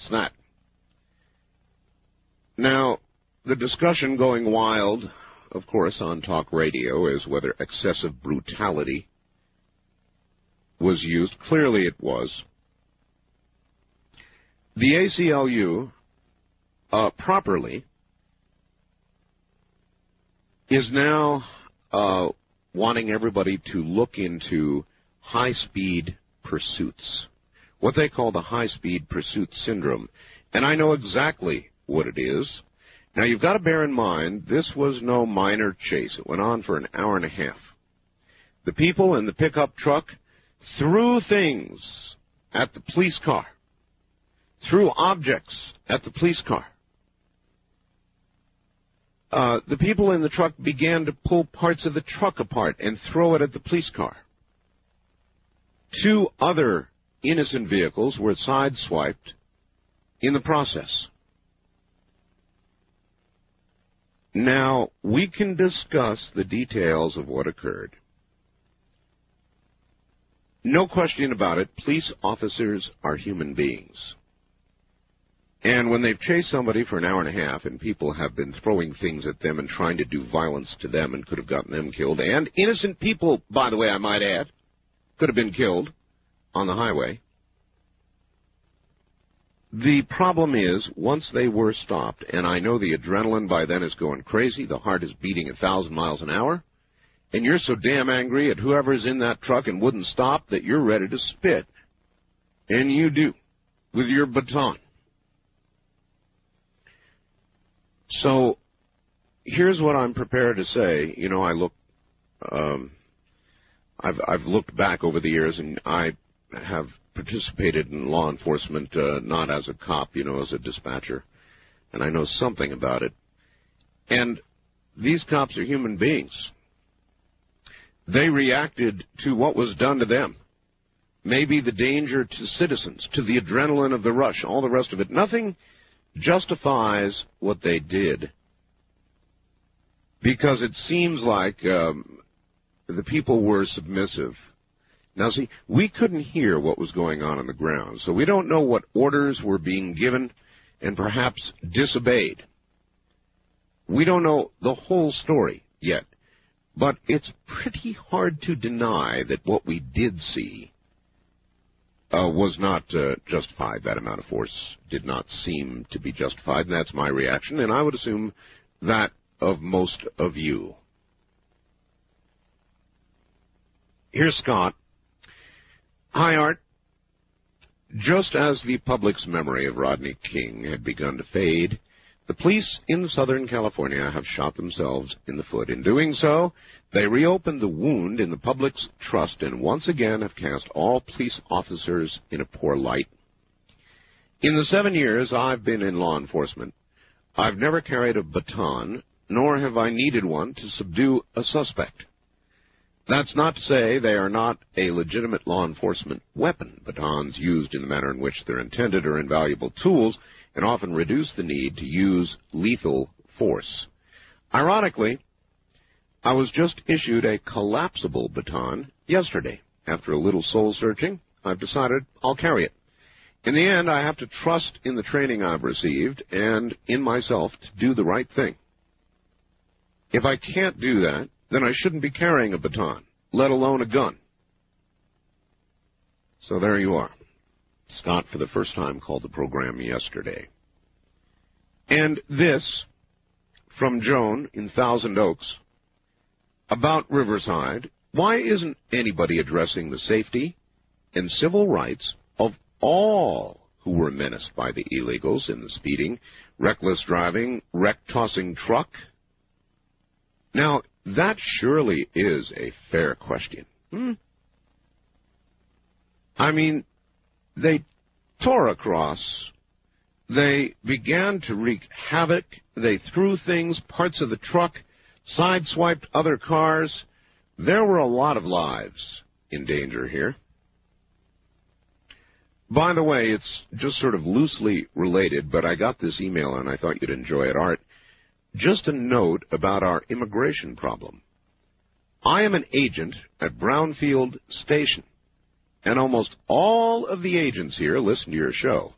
that. Now, the discussion going wild, of course, on talk radio is whether excessive brutality was used. Clearly it was. The ACLU, properly, is now wanting everybody to look into high-speed pursuits, what they call the high-speed pursuit syndrome. And I know exactly what it is. Now, you've got to bear in mind, this was no minor chase. It went on for an hour and a half. The people in the pickup truck threw things at the police car, threw objects at the police car. The people in the truck began to pull parts of the truck apart and throw it at the police car. 2 other innocent vehicles were sideswiped in the process. Now, we can discuss the details of what occurred. No question about it, police officers are human beings. And when they've chased somebody for an hour and a half and people have been throwing things at them and trying to do violence to them and could have gotten them killed, and innocent people, by the way, I might add, could have been killed on the highway. The problem is, once they were stopped, and I know the adrenaline by then is going crazy, the heart is beating 1,000 miles an hour, and you're so damn angry at whoever's in that truck and wouldn't stop that you're ready to spit. And you do, with your baton. So, here's what I'm prepared to say. You know, I've looked back over the years, and I have participated in law enforcement, not as a cop, you know, as a dispatcher, and I know something about it. And these cops are human beings. They reacted to what was done to them. Maybe the danger to citizens, to the adrenaline of the rush, all the rest of it. Nothing justifies what they did, because it seems like the people were submissive. Now, see, we couldn't hear what was going on the ground, so we don't know what orders were being given and perhaps disobeyed. We don't know the whole story yet, but it's pretty hard to deny that what we did see was not justified. That amount of force did not seem to be justified, and that's my reaction, and I would assume that of most of you. Here's Scott. Hi, Art. Just as the public's memory of Rodney King had begun to fade, the police in Southern California have shot themselves in the foot. In doing so, they reopened the wound in the public's trust and once again have cast all police officers in a poor light. In the 7 years I've been in law enforcement, I've never carried a baton, nor have I needed one to subdue a suspect. That's not to say they are not a legitimate law enforcement weapon. Batons used in the manner in which they're intended are invaluable tools and often reduce the need to use lethal force. Ironically, I was just issued a collapsible baton yesterday. After a little soul-searching, I've decided I'll carry it. In the end, I have to trust in the training I've received and in myself to do the right thing. If I can't do that, then I shouldn't be carrying a baton, let alone a gun. So there you are. Scott, for the first time, called the program yesterday. And this, from Joan in Thousand Oaks, about Riverside. Why isn't anybody addressing the safety and civil rights of all who were menaced by the illegals in the speeding, reckless driving, wreck-tossing truck? Now, that surely is a fair question. I mean, they tore across. They began to wreak havoc. They threw things, parts of the truck, sideswiped other cars. There were a lot of lives in danger here. By the way, it's just sort of loosely related, but I got this email and I thought you'd enjoy it, Art. Just a note about our immigration problem. I am an agent at Brownfield Station, and almost all of the agents here listen to your show.